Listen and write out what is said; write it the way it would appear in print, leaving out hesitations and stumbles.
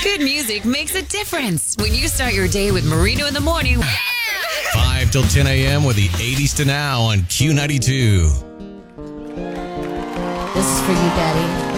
Good music makes a difference when you start your day with Marino in the morning. 5 till 10 a.m. with the 80s to now on Q92. This is for you, Daddy.